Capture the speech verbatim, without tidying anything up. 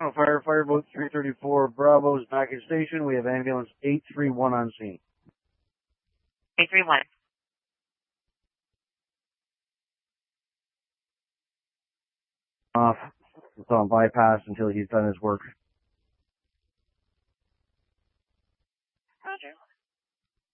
Fire, Fireboat three thirty-four, Bravo is back in station. We have ambulance eight three one on scene. eight three one. Off. It's on bypass until he's done his work.